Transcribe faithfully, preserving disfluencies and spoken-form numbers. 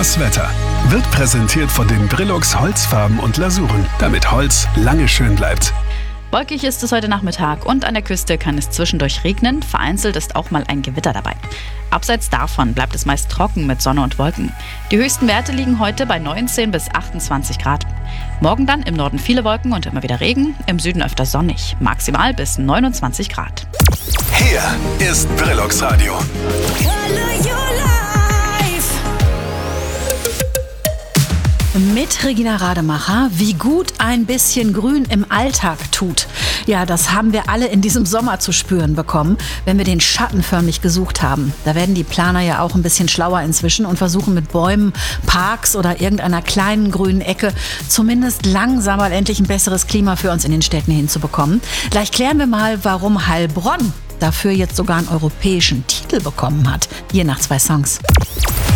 Das Wetter wird präsentiert von den Brillux Holzfarben und Lasuren, damit Holz lange schön bleibt. Wolkig ist es heute Nachmittag und an der Küste kann es zwischendurch regnen. Vereinzelt ist auch mal ein Gewitter dabei. Abseits davon bleibt es meist trocken mit Sonne und Wolken. Die höchsten Werte liegen heute bei neunzehn bis achtundzwanzig Grad. Morgen dann im Norden viele Wolken und immer wieder Regen, im Süden öfter sonnig, maximal bis neunundzwanzig Grad. Hier ist Brillux Radio. Mit Regina Rademacher, wie gut ein bisschen Grün im Alltag tut. Ja, das haben wir alle in diesem Sommer zu spüren bekommen, wenn wir den Schatten förmlich gesucht haben. Da werden die Planer ja auch ein bisschen schlauer inzwischen und versuchen mit Bäumen, Parks oder irgendeiner kleinen grünen Ecke zumindest langsam mal endlich ein besseres Klima für uns in den Städten hinzubekommen. Gleich klären wir mal, warum Heilbronn dafür jetzt sogar einen europäischen Titel bekommen hat. Hier nach zwei Songs.